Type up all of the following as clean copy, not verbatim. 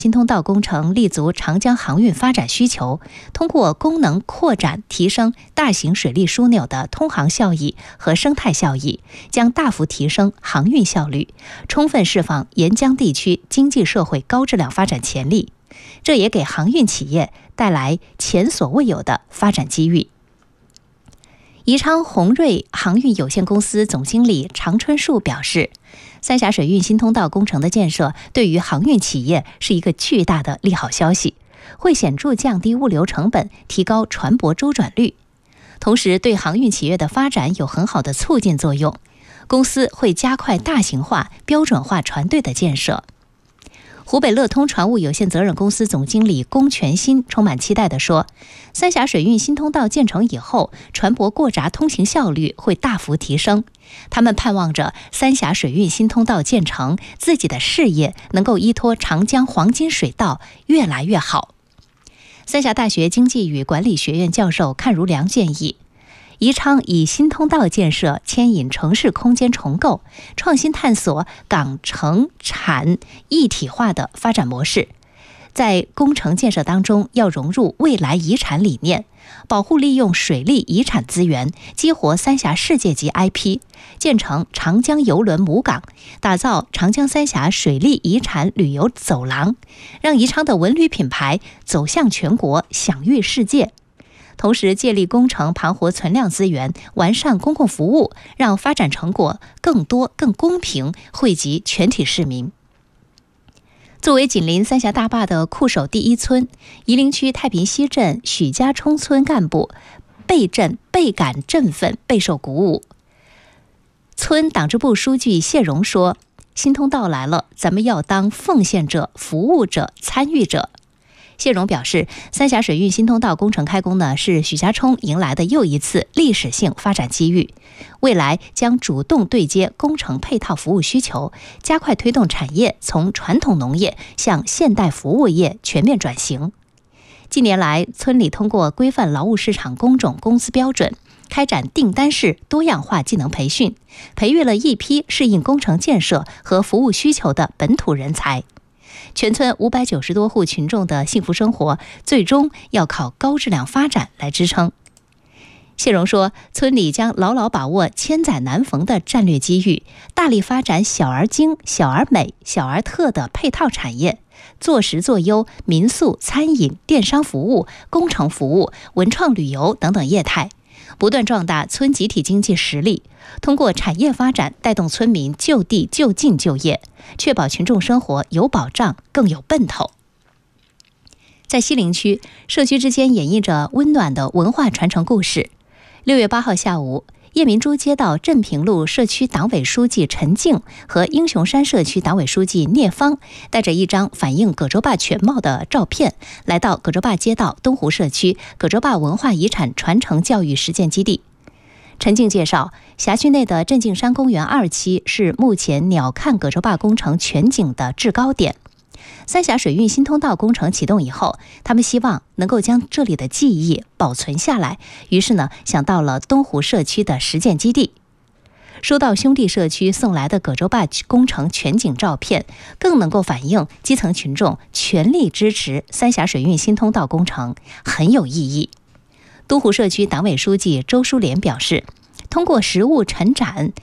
新通道工程立足长江航运发展需求，通过功能扩展提升大型水利枢纽的通航效益和生态效益，将大幅提升航运效率，充分释放沿江地区经济社会高质量发展潜力。这也给航运企业带来前所未有的发展机遇。宜昌宏瑞航运有限公司总经理常春树表示，三峡水运新通道工程的建设对于航运企业是一个巨大的利好消息，会显著降低物流成本，提高船舶周转率，同时对航运企业的发展有很好的促进作用。公司会加快大型化、标准化船队的建设。湖北乐通船务有限责任公司总经理龚全新充满期待地说，三峡水运新通道建成以后，船舶过闸通行效率会大幅提升。他们盼望着三峡水运新通道建成，自己的事业能够依托长江黄金水道越来越好。三峡大学经济与管理学院教授阚如良建议，宜昌以新通道建设牵引城市空间重构，创新探索港城产一体化的发展模式。在工程建设当中，要融入未来遗产理念，保护利用水利遗产资源，激活三峡世界级 IP， 建成长江邮轮母港，打造长江三峡水利遗产旅游走廊，让宜昌的文旅品牌走向全国，享誉世界。同时借力工程盘活存量资源，完善公共服务，让发展成果更多更公平，惠及全体市民。作为紧邻三峡大坝的库守第一村，夷陵区太平西镇许家冲村干部倍感振奋，备受鼓舞。村党支部书记谢荣说，新通道来了，咱们要当奉献者、服务者、参与者。谢荣表示，三峡水运新通道工程开工呢，是许家冲迎来的又一次历史性发展机遇。未来将主动对接工程配套服务需求，加快推动产业从传统农业向现代服务业全面转型。近年来，村里通过规范劳务市场工种工资标准，开展订单式多样化技能培训，培育了一批适应工程建设和服务需求的本土人才。全村590多户群众的幸福生活，最终要靠高质量发展来支撑。谢荣说，村里将牢牢把握千载难逢的战略机遇，大力发展小而精、小而美、小而特的配套产业，做实做优民宿、餐饮、电商服务、工程服务、文创旅游等等业态，不断壮大村集体经济实力，通过产业发展带动村民就地就近就业，确保群众生活有保障更有奔头。在西陵区，社区之间演绎着温暖的文化传承故事。6月8号下午，叶明珠街道镇平路社区党委书记陈静和英雄山社区党委书记聂芳带着一张反映葛洲坝全貌的照片，来到葛洲坝街道东湖社区葛洲坝文化遗产传承教育实践基地。陈静介绍，辖区内的镇静山公园2期是目前鸟瞰葛洲坝工程全景的制高点。三峡水运新通道工程启动以后，他们希望能够将这里的记忆保存下来，于是呢，想到了东湖社区的实践基地。收到兄弟社区送来的葛洲坝工程全景照片，更能够反映基层群众全力支持三峡水运新通道工程，很有意义。东湖社区党委书记周淑莲表示，通过实物展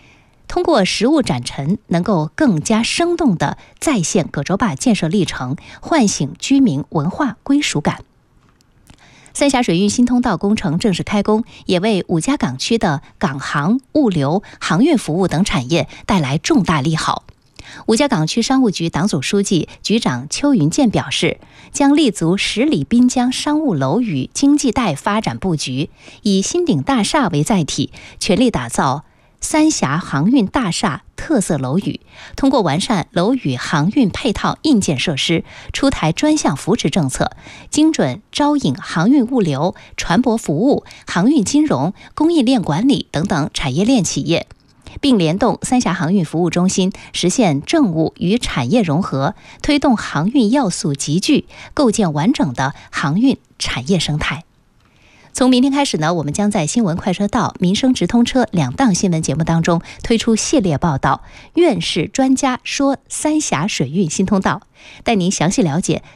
陈，能够更加生动地再现葛洲坝建设历程，唤醒居民文化归属感。三峡水运新通道工程正式开工，也为五家港区的港航、物流、航运服务等产业带来重大利好。五家港区商务局党组书记、局长邱云健表示，将立足十里滨江商务楼宇经济带发展布局，以新鼎大厦为载体，全力打造三峡航运大厦特色楼宇，通过完善楼宇航运配套硬件设施，出台专项扶持政策，精准招引航运物流、船舶服务、航运金融、供应链管理等等产业链企业，并联动三峡航运服务中心，实现政务与产业融合，推动航运要素集聚，构建完整的航运产业生态。 从明天开始呢，我们将在新闻快车道、民生直通车2档新闻节目当中推出系列报道，院士专家说三峡水运新通道，带您详细了解